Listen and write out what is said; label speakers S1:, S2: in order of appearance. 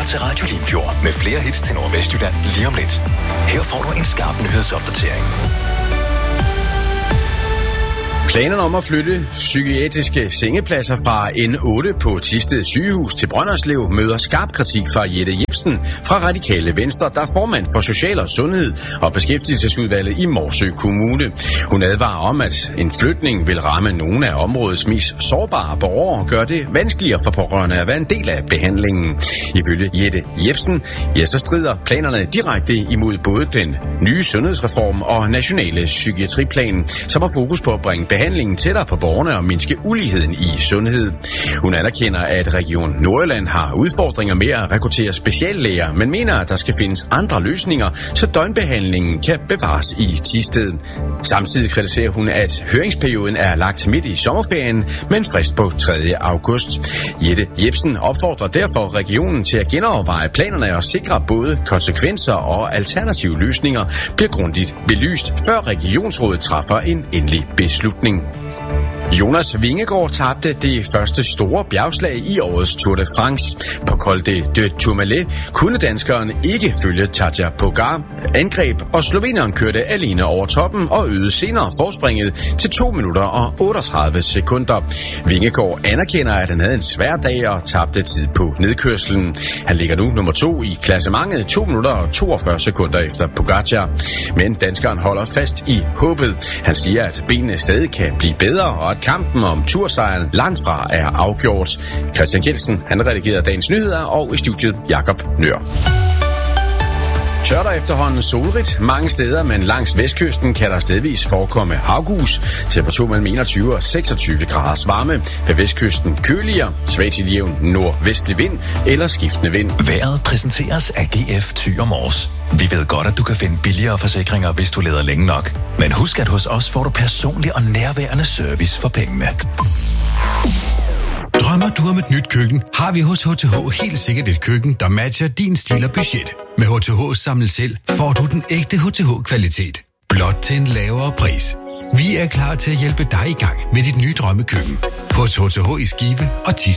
S1: til Radio Limfjord med flere hits til Nordvestjylland lige om lidt. Her får du en skarp nyhedsopdatering.
S2: Planerne om at flytte psykiatriske sengepladser fra N8 på Thisted sygehus til Brønderslev møder skarp kritik fra Jette Jepsen fra Radikale Venstre, der er formand for Social- og Sundhed og Beskæftigelsesudvalget i Morsø Kommune. Hun advarer om, at en flytning vil ramme nogle af områdets mest sårbare borgere og gøre det vanskeligere for pårørende at være en del af behandlingen. Ifølge Jette Jepsen, så strider planerne direkte imod både den nye sundhedsreform og nationale psykiatriplan, som har fokus på at bringe behandlingen tættere på borgerne og mindske uligheden i sundhed. Hun anerkender, at Region Nordjylland har udfordringer med at rekruttere speciallæger, men mener, at der skal findes andre løsninger, så døgnbehandlingen kan bevares i Thisted. Samtidig kritiserer hun, at høringsperioden er lagt midt i sommerferien med en frist på 3. august. Jette Jepsen opfordrer derfor regionen til at genoverveje planerne og sikre både konsekvenser og alternative løsninger bliver grundigt belyst, før regionsrådet træffer en endelig beslutning. Jonas Vingegaard tabte det første store bjergslag i årets Tour de France. På Col de Tourmalet kunne danskeren ikke følge Tadej Pogačar angreb, og sloveneren kørte alene over toppen og øgede senere forspringet til 2 minutter og 38 sekunder. Vingegaard anerkender, at han havde en svær dag og tabte tid på nedkørslen. Han ligger nu nummer 2 i klassementet, 2 minutter og 42 sekunder efter Pogačar. Men danskeren holder fast i håbet. Han siger, at benene stadig kan blive bedre, og at kampen om tursejren langt fra er afgjort. Christian Kjeldsen, han redigerer dagens nyheder, og i studiet Jakob Nør. Tør der efterhånden solrigt mange steder, men langs vestkysten kan der stedvis forekomme havgus. Temperatur mellem 21 og 26 graders varme. Ved vestkysten køligere, svag til jævn nordvestlig vind eller skiftende vind.
S1: Vejret præsenteres af GF Thy og Mors. Vi ved godt, at du kan finde billigere forsikringer, hvis du leder længe nok. Men husk, at hos os får du personlig og nærværende service for pengene.
S3: Drømmer du om et nyt køkken, har vi hos HTH helt sikkert et køkken, der matcher din stil og budget. Med HTH Samle Selv får du den ægte HTH-kvalitet. Blot til en lavere pris. Vi er klar til at hjælpe dig i gang med dit nye drømmekøkken. Hos HTH i Skive og Thisted.